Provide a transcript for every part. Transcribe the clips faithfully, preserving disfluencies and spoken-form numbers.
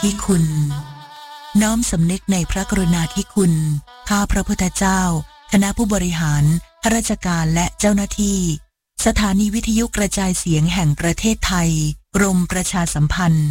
ธิคุณน้อมสำนึกในพระกรุณาธิคุณข้าพระพุทธเจ้าคณะผู้บริหารข้าราชการและเจ้าหน้าที่สถานีวิทยุกระจายเสียงแห่งประเทศไทยกรมประชาสัมพันธ์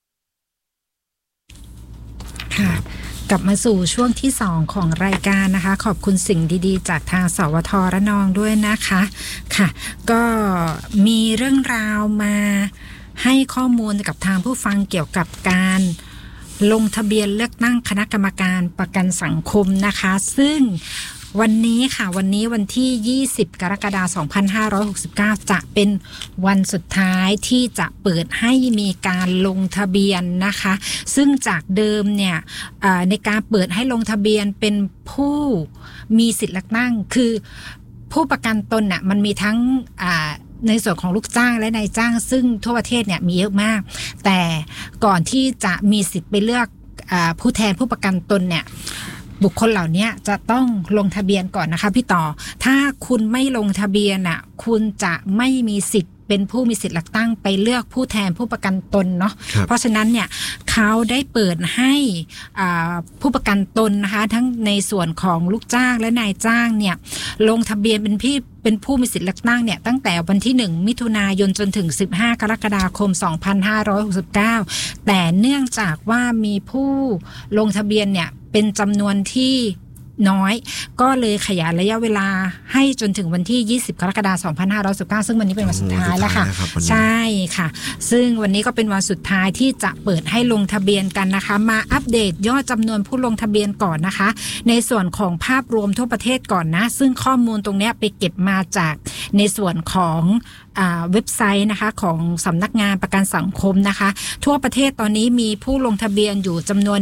ค่ะกลับมาสู่ช่วงที่สองของรายการนะคะขอบคุณสิ่งดีๆจากทางสวทระนองด้วยนะคะค่ะก็มีเรื่องราวมาให้ข้อมูลกับทางผู้ฟังเกี่ยวกับการลงทะเบียนเลือกตั้งคณะกรรมการประกันสังคมนะคะซึ่งวันนี้ค่ะวันนี้วันที่ยี่สิบกรกฎาคมสองพันห้าร้อยหกสิบเก้าจะเป็นวันสุดท้ายที่จะเปิดให้มีการลงทะเบียนนะคะซึ่งจากเดิมเนี่ยในการเปิดให้ลงทะเบียนเป็นผู้มีสิทธิ์เลือกตั้งคือผู้ประกันตนน่ะมันมีทั้งในส่วนของลูกจ้างและนายจ้างซึ่งทั่วประเทศเนี่ยมีเยอะมากแต่ก่อนที่จะมีสิทธิ์ไปเลือกผู้แทนผู้ประกันตนเนี่ยบุคคลเหล่านี้จะต้องลงทะเบียนก่อนนะคะพี่ต่อถ้าคุณไม่ลงทะเบียนอ่ะคุณจะไม่มีสิทธิ์เป็นผู้มีสิทธิ์เลือกตั้งไปเลือกผู้แทนผู้ประกันตนเนาะเพราะฉะนั้นเนี่ยเขาได้เปิดให้ผู้ประกันตนนะคะทั้งในส่วนของลูกจ้างและนายจ้างเนี่ยลงทะเบียนเป็นพี่เป็นผู้มีสิทธิ์เลือกตั้งเนี่ยตั้งแต่วันที่หนึ่งมิถุนายนจนถึงสิบห้ากรกฎาคมสองพันห้าร้อยหกสิบเก้าแต่เนื่องจากว่ามีผู้ลงทะเบียนเนี่ยเป็นจำนวนที่น้อยก็เลยขยายระยะเวลาให้จนถึงวันที่ยี่สิบกรกฎาคมสองพันห้าร้อยสิบเก้าซึ่งวันนี้เป็นวันสุดท้ายแล้วค่ะใช่ค่ะซึ่งวันนี้ก็เป็นวันสุดท้ายที่จะเปิดให้ลงทะเบียนกันนะคะมาอัปเดตยอดจำนวนผู้ลงทะเบียนก่อนนะคะในส่วนของภาพรวมทั่วประเทศก่อนนะซึ่งข้อมูลตรงนี้ไปเก็บมาจากในส่วนของเว็บไซต์นะคะของสำนักงานประกันสังคมนะคะทั่วประเทศตอนนี้มีผู้ลงทะเบียนอยู่จำนวน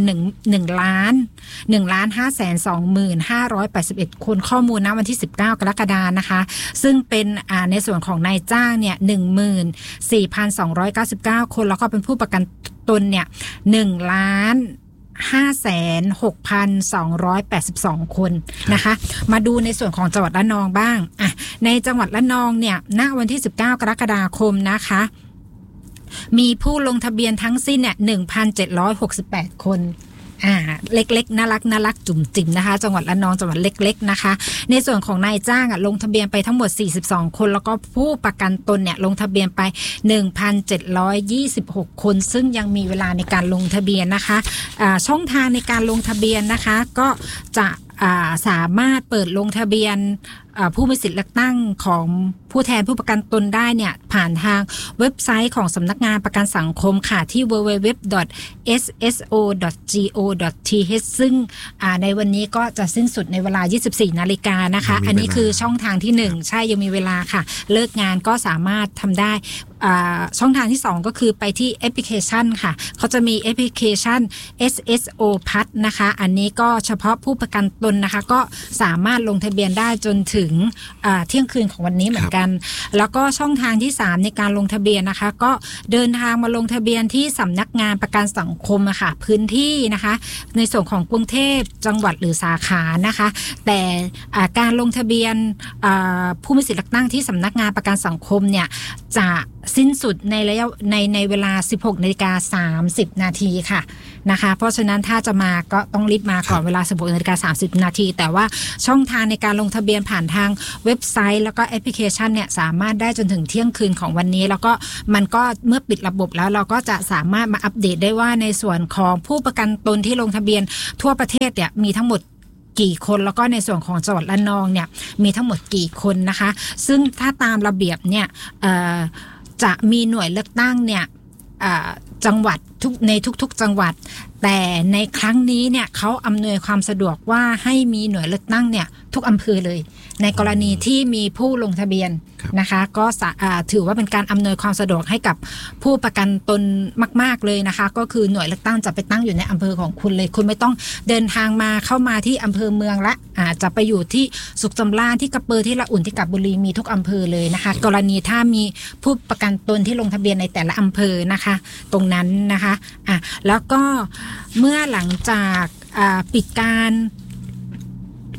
1 ล้าน1ล้านห้าแสนสองหมื่นห้าร้อยแปดสิบเอ็ดคนข้อมูลณวันที่สิบเก้ากรกฎาคมนะคะซึ่งเป็นในส่วนของนายจ้างเนี่ย หนึ่งหมื่นสี่พันสองร้อยเก้าสิบเก้า คนแล้วก็เป็นผู้ประกันตนเนี่ยหนึ่งล้านห้าแสนหกพันสองร้อยแปดสิบสองคนนะคะมาดูในส่วนของจังหวัดระนองบ้างอ่ะในจังหวัดระนองเนี่ยณวันที่สิบเก้ากรกฎาคมนะคะมีผู้ลงทะเบียนทั้งสิ้นเนี่ย หนึ่งพันเจ็ดร้อยหกสิบแปด คนอ่าเล็กๆน่ารักน่ารักจุ่มจิ๋มนะคะจังหวัดระนองจังหวัดเล็กๆนะคะในส่วนของนายจ้างอ่ะลงทะเบียนไปทั้งหมดสี่สิบสองคนแล้วก็ผู้ประกันตนเนี่ยลงทะเบียนไป หนึ่งพันเจ็ดร้อยยี่สิบหก คนซึ่งยังมีเวลาในการลงทะเบียนนะคะอ่าช่องทางในการลงทะเบียนนะคะก็จะสามารถเปิดลงทะเบียนผู้มีสิทธิ์เลือกตั้งของผู้แทนผู้ประกันตนได้เนี่ยผ่านทางเว็บไซต์ของสำนักงานประกันสังคมค่ะที่ ดับเบิลยู ดับเบิลยู ดับเบิลยู ดอท เอส เอส โอ ดอท จี โอ ดอท ที เอช ซึ่งในวันนี้ก็จะสิ้นสุดในเวลา ยี่สิบสี่ นาฬิกานะคะอันนี้คือช่องทางที่หนึ่งใช่ยังมีเวลาค่ะเลิกงานก็สามารถทำได้ช่องทางที่สองก็คือไปที่แอปพลิเคชันค่ะเขาจะมีแอปพลิเคชัน เอส เอส โอ พัด นะคะอันนี้ก็เฉพาะผู้ประกันตนนะคะก็สามารถลงทะเบียนได้จนถึงเที่ยงคืนของวันนี้เหมือนกันแล้วก็ช่องทางที่สามในการลงทะเบียนนะคะก็เดินทางมาลงทะเบียนที่สำนักงานประกันสังคมอะค่ะพื้นที่นะคะในส่วนของกรุงเทพจังหวัดหรือสาขานะคะแต่การลงทะเบียนผู้มีสิทธิ์เลือกตั้งที่สำนักงานประกันสังคมเนี่ยจะสิ้นสุดในระยะในในเวลา สิบหกนาฬิกาสามสิบ นาทีค่ะนะคะเพราะฉะนั้นถ้าจะมาก็ต้องรีบมาก่อนเวลา สิบหกนาฬิกาสามสิบ นาทีแต่ว่าช่องทางในการลงทะเบียนผ่านทางเว็บไซต์แล้วก็แอปพลิเคชันเนี่ยสามารถได้จนถึงเที่ยงคืนของวันนี้แล้วก็มันก็เมื่อปิดระบบแล้วเราก็จะสามารถมาอัปเดตได้ว่าในส่วนของผู้ประกันตนที่ลงทะเบียนทั่วประเทศเนี่ยมีทั้งหมดกี่คนแล้วก็ในส่วนของจังหวัดระนองเนี่ยมีทั้งหมดกี่คนนะคะซึ่งถ้าตามระเบียบเนี่ยจะมีหน่วยเลือกตั้งเนี่ยจังหวัดทุกในทุกๆจังหวัดแต่ในครั้งนี้เนี่ยเขาอำนวยความสะดวกว่าให้มีหน่วยเลือกตั้งเนี่ยทุกอำเภอเลยในกรณีที่มีผู้ลงทะเบียนนะคะก็ถือว่าเป็นการอำนวยความสะดวกให้กับผู้ประกันตนมากๆเลยนะคะก็คือหน่วยเลือกตั้งจะไปตั้งอยู่ในอำเภอของคุณเลยคุณไม่ต้องเดินทางมาเข้ามาที่อำเภอเมืองละอาจจะไปอยู่ที่สุขสำราญที่กระเปอที่ละอุ่นที่กาญจนบุรีมีทุกอำเภอเลยนะคะกรณีถ้ามีผู้ประกันตนที่ลงทะเบียนในแต่ละอำเภอนะคะตรงนั้นนะคะอ่ะแล้วก็เมื่อหลังจากปิดการ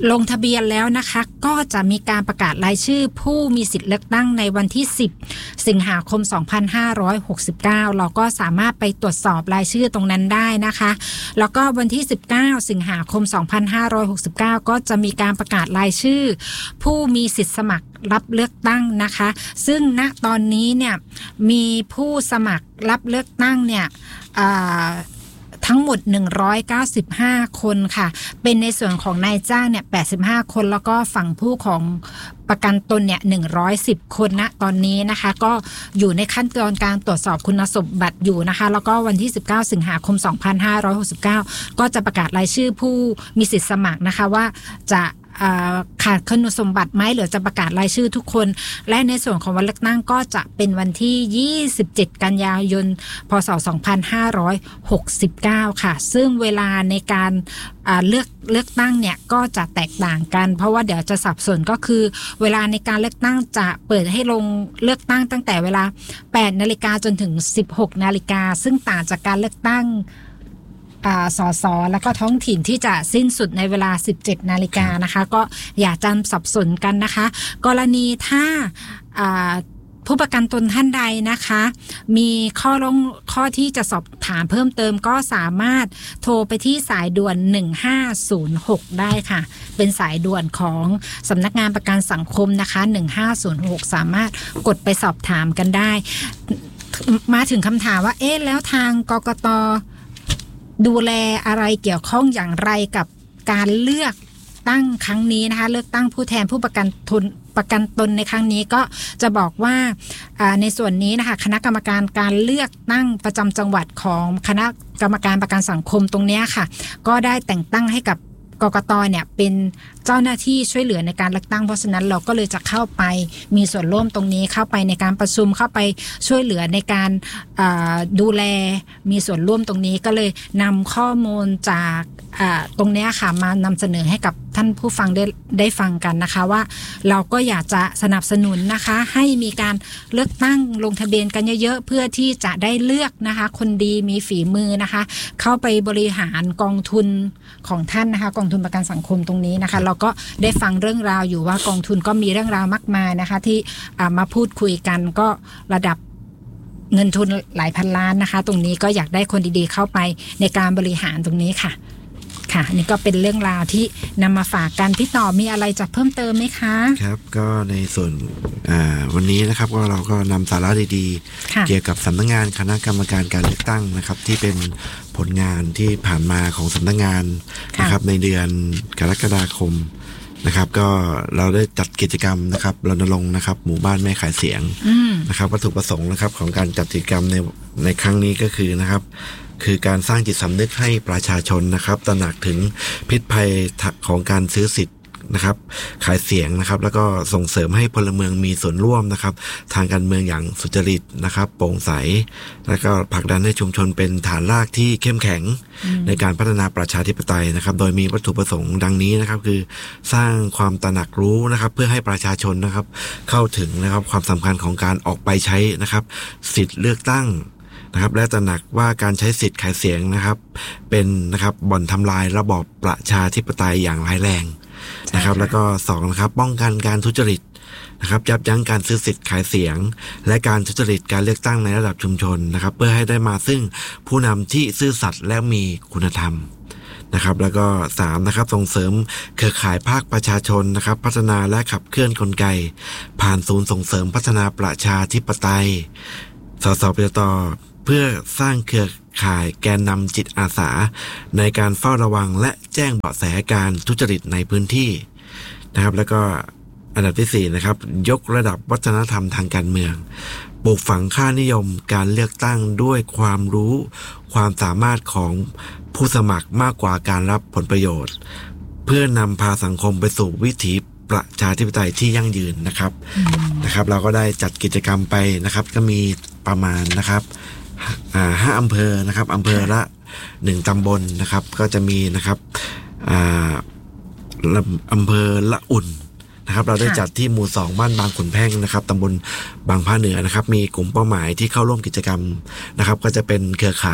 ลงทะเบียนแล้วนะคะก็จะมีการประกาศรายชื่อผู้มีสิทธิ์เลือกตั้งในวันที่สิบสิงหาคมสองพันห้าร้อยหกสิบเก้าเราก็สามารถไปตรวจสอบรายชื่อตรงนั้นได้นะคะแล้วก็วันที่สิบเก้าสิงหาคมสองพันห้าร้อยหกสิบเก้าก็จะมีการประกาศรายชื่อผู้มีสิทธิ์สมัครรับเลือกตั้งนะคะซึ่งณตอนนี้เนี่ยมีผู้สมัครรับเลือกตั้งเนี่ยทั้งหมดหนึ่งร้อยเก้าสิบห้าคนค่ะเป็นในส่วนของนายจ้างเนี่ยแปดสิบห้าคนแล้วก็ฝั่งผู้ของประกันตนเนี่ยหนึ่งร้อยสิบคนณตอนนี้นะคะก็อยู่ในขั้นตอนการตรวจสอบคุณสมบัติอยู่นะคะแล้วก็วันที่สิบเก้าสิงหาคมสองพันห้าร้อยหกสิบเก้าก็จะประกาศรายชื่อผู้มีสิทธิสมัครนะคะว่าจะขาดคุณสมบัติไหมหรือจะประกาศรายชื่อทุกคนและในส่วนของวันเลือกตั้งก็จะเป็นวันที่ยี่สิบเจ็ดกันยายนพ.ศ. สองพันห้าร้อยหกสิบเก้าค่ะซึ่งเวลาในการเลือกเลือกตั้งเนี่ยก็จะแตกต่างกันเพราะว่าเดี๋ยวจะสับสนก็คือเวลาในการเลือกตั้งจะเปิดให้ลงเลือกตั้งตั้งแต่เวลาแปดนาฬิกาจนถึงสิบหกนาฬิกาซึ่งต่างจากการเลือกตั้งสสแล้วก็ท้องถิ่นที่จะสิ้นสุดในเวลา สิบเจ็ดนาฬิกานะคะก็อย่าจำสับสนกันนะคะกรณีถ้าผู้ประกันตนท่านใดนะคะมีข้อลงข้อที่จะสอบถามเพิ่มเติมก็สามารถโทรไปที่สายด่วนหนึ่งห้าศูนย์หกได้ค่ะเป็นสายด่วนของสำนักงานประกันสังคมนะคะหนึ่งห้าศูนย์หกสามารถกดไปสอบถามกันได้มาถึงคำถามว่าเอ๊ะแล้วทางกกต.ดูแลอะไรเกี่ยวข้องอย่างไรกับการเลือกตั้งครั้งนี้นะคะเลือกตั้งผู้แทนผู้ประกันตนประกันตนในครั้งนี้ก็จะบอกว่าในส่วนนี้นะคะคณะกรรมการการเลือกตั้งประจำจังหวัดของคณะกรรมการประกันสังคมตรงนี้ค่ะก็ได้แต่งตั้งให้กับกกต.เนี่ยเป็นเจ้าหน้าที่ช่วยเหลือในการเลือกตั้งเพราะฉะนั้นเราก็เลยจะเข้าไปมีส่วนร่วมตรงนี้เข้าไปในการประชุมเข้าไปช่วยเหลือในการดูแลมีส่วนร่วมตรงนี้ก็เลยนำข้อมูลจากตรงนี้ค่ะมานำเสนอให้กับท่านผู้ฟังได้ได้ฟังกันนะคะว่าเราก็อยากจะสนับสนุนนะคะให้มีการเลือกตั้งลงทะเบียนกันเยอะๆเพื่อที่จะได้เลือกนะคะคนดีมีฝีมือนะคะเข้าไปบริหารกองทุนของท่านนะคะกองทุนประกันสังคมตรงนี้นะคะเราก็ได้ฟังเรื่องราวอยู่ว่ากองทุนก็มีเรื่องราวมากมายนะคะที่มาพูดคุยกันก็ระดับเงินทุนหลายพันล้านนะคะตรงนี้ก็อยากได้คนดีๆเข้าไปในการบริหารตรงนี้ค่ะค่ะนี่ก็เป็นเรื่องราวที่นำมาฝากกันพี่ต่อมีอะไรจะเพิ่มเติมไหมคะครับก็ในส่วนวันนี้นะครับก็เราก็นำสาระดีๆเกี่ยวกับสำนักงานคณะกรรมการการเลือกตั้งนะครับที่เป็นผลงานที่ผ่านมาของสำนักงานนะครับในเดือนกรกฎาคมนะครับก็เราได้จัดกิจกรรมนะครับรณรงค์นะครับหมู่บ้านแม่ขายเสียงนะครับวัตถุประสงค์นะครับของการจัดกิจกรรมในในครั้งนี้ก็คือนะครับคือการสร้างจิตสำนึกให้ประชาชนนะครับตระหนักถึงพิษภัยของการซื้อสิทธิ์นะครับขายเสียงนะครับแล้วก็ส่งเสริมให้พลเมืองมีส่วนร่วมนะครับทางการเมืองอย่างสุจริตนะครับโปร่งใสแล้วก็ผลักดันให้ชุมชนเป็นฐานรากที่เข้มแข็งในการพัฒนาประชาธิปไตยนะครับโดยมีวัตถุประสงค์ดังนี้นะครับคือสร้างความตระหนักรู้นะครับเพื่อให้ประชาชนนะครับเข้าถึงนะครับความสำคัญของการออกไปใช้นะครับสิทธิ์เลือกตั้งนะครับและตระหนักว่าการใช้สิทธิ์ขายเสียงนะครับเป็นนะครับบ่อนทำลายระบอบประชาธิปไตยอย่างร้ายแรงนะครับแล้วก็สองนะครับป้องกันการทุจริตนะครับยับยั้งการซื้อสิทธิ์ขายเสียงและการทุจริตการเลือกตั้งในระดับชุมชนนะครับเพื่อให้ได้มาซึ่งผู้นำที่ซื่อสัตย์และมีคุณธรรมนะครับแล้วก็สามนะครับส่งเสริมเครือข่ายภาคประชาชนนะครับพัฒนาและขับเคลื่อนกลไกผ่านศูนย์ส่งเสริมพัฒนาประชาธิปไตยสสปต.เพื่อสร้างเครือข่ายแกนนำจิตอาสาในการเฝ้าระวังและแจ้งเบาะแสการทุจริตในพื้นที่นะครับแล้วก็อันดับที่สี่นะครับยกระดับวัฒนธรรมทางการเมืองปลูกฝังค่านิยมการเลือกตั้งด้วยความรู้ความสามารถของผู้สมัครมากกว่าการรับผลประโยชน์เพื่อนำพาสังคมไปสู่วิถีประชาธิปไตยที่ยั่งยืนนะครับนะครับเราก็ได้จัดกิจกรรมไปนะครับก็มีประมาณนะครับอ่าห้าอำเภอนะครับอำเภอละหนึ่งตำบลนะครับก็จะมีนะครับอ่าอำเภอละอุ่นนะครับเราได้จัดที่หมู่สองบ้านบางขุนแพ่งนะครับตำบลบางพระเหนือนะครับมีกลุ่มเป้าหมายที่เข้าร่วมกิจกรรมนะครับก็จะเป็นเครือข่าย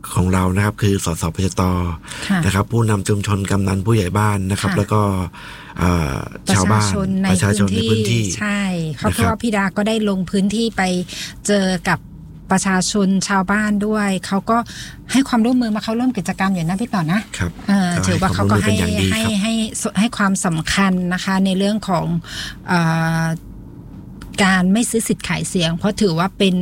ของเรานะครับคือสสพชตนะครับผู้นำชุมชนกำนันผู้ใหญ่บ้านนะครับแล้วก็ชาวบ้านประชาชนในพื้นที่ใช่เขาเพราะว่าพี่ดาก็ได้ลงพื้นที่ไปเจอกับประชาชนชาวบ้านด้วยเขาก็ให้ความร่วมมือมาเขาเริ่มกิจกรรมอยู่นะพี่ต่อนะครับถือว่าเขาก็ให้ให้ให้ให้ความสำคัญนะคะในเรื่องของการไม่ซื้อสิทธิ์ขายเสียงเพราะถือว่าเป็น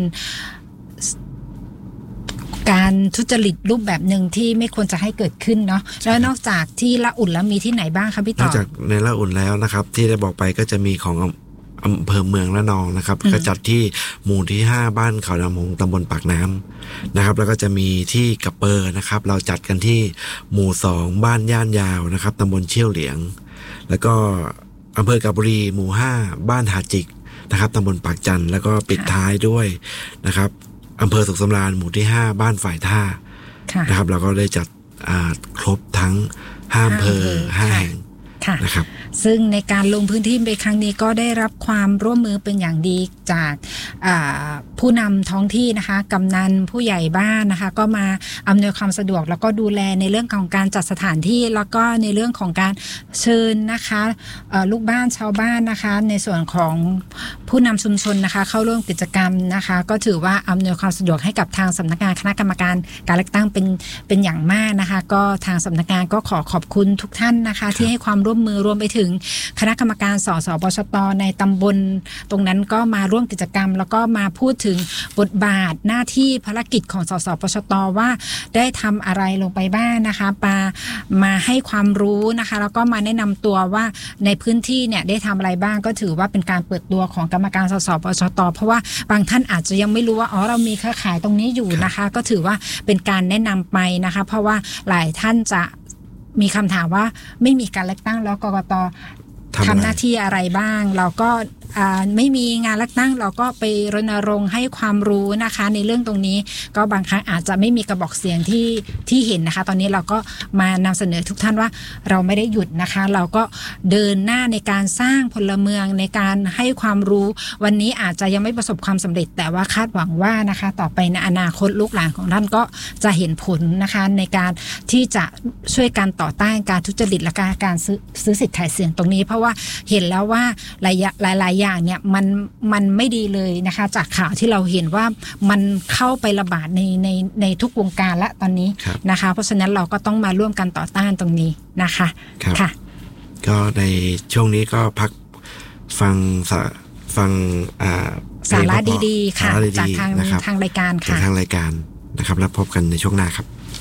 การทุจริตรูปแบบหนึ่งที่ไม่ควรจะให้เกิดขึ้นเนาะแล้วนอกจากที่ละอุ่นแล้วมีที่ไหนบ้างคะพี่ต่อนอกจากในละอุ่นแล้วนะครับที่ได้บอกไปก็จะมีของอำเภอเมืองระนองนะครับก็จัดที่หมู่ที่ห้าบ้านเขาดำหงตำบลปากน้ำนะครับแล้วก็จะมีที่กระเปอร์นะครับเราจัดกันที่หมู่สองบ้านย่านยาวนะครับตำบลเชี่ยวเหลียงแล้วก็อำเภอกาบบุรีหมู่ห้าบ้านหาจิกนะครับตำบลปากจันแล้วก็ปิดท้ายด้วยนะครับอำเภอสุขสำราญหมู่ที่ห้าบ้านฝ่ายท่านะครับเราก็ได้จัดครบทั้งห้าอำเภอห้าแห่งนะครับซึ่งในการลงพื้นที่ในครั้งนี้ก็ได้รับความร่วมมือเป็นอย่างดีจากผู้นำท้องที่นะคะกำนันผู้ใหญ่บ้านนะคะก็มาอำนวยความสะดวกแล้วก็ดูแลในเรื่องของการจัดสถานที่แล้วก็ในเรื่องของการเชิญนะคะลูกบ้านชาวบ้านนะคะในส่วนของผู้นำชุมชนนะคะเข้าร่วมกิจกรรมนะคะก็ถือว่าอำนวยความสะดวกให้กับทางสำนักงานคณะกรรมการการเลือกตั้งเป็นเป็นอย่างมากนะคะก็ทางสำนักงานก็ขอขอบคุณทุกท่านนะคะที่ให้ความร่วมมือรวมไปถึงคณะกรรมการสสปชตในตำบลตรงนั้นก็มาร่วมกิจกรรมแล้วก็มาพูดถึงบทบาทหน้าที่ภารกิจของสสปชตว่าได้ทำอะไรลงไปบ้างนะคะมามาให้ความรู้นะคะแล้วก็มาแนะนำตัวว่าในพื้นที่เนี่ยได้ทำอะไรบ้างก็ถือว่าเป็นการเปิดตัวของกรรมการสสปชตเพราะว่าบางท่านอาจจะยังไม่รู้ว่าอ๋อเรามีเครือข่ายตรงนี้อยู่นะคะก็ถือว่าเป็นการแนะนำไปนะคะเพราะว่าหลายท่านจะมีคำถามว่าไม่มีการเลือกตั้งแล้วกกต.ทำหน้าที่อะไรบ้างเราก็ไม่มีงานเลือกตั้งเราก็ไปรณรงค์ให้ความรู้นะคะในเรื่องตรงนี้ก็บางครั้งอาจจะไม่มีกระบอกเสียงที่ที่เห็นนะคะตอนนี้เราก็มานำเสนอทุกท่านว่าเราไม่ได้หยุดนะคะเราก็เดินหน้าในการสร้างพลเมืองในการให้ความรู้วันนี้อาจจะยังไม่ประสบความสำเร็จแต่ว่าคาดหวังว่านะคะต่อไปในอนาคตลูกหลานของท่านก็จะเห็นผลนะคะในการที่จะช่วยการต่อต้านการทุจริตและการการซื้อซื้อสิทธิ์ขายเสียงตรงนี้เพราะว่าเห็นแล้วว่าหลายหลายอย่างเนี่ยมันมันไม่ดีเลยนะคะจากข่าวที่เราเห็นว่ามันเข้าไประบาดในในในทุกวงการและตอนนี้นะคะเพราะฉะนั้นเราก็ต้องมาร่วมกันต่อต้านตรงนี้นะคะค่ะก็ในช่วงนี้ก็พักฟังฟังสาระดีๆค่ะจากทางทางรายการค่ะทางรายการนะครับแล้วพบกันในช่วงหน้าครับ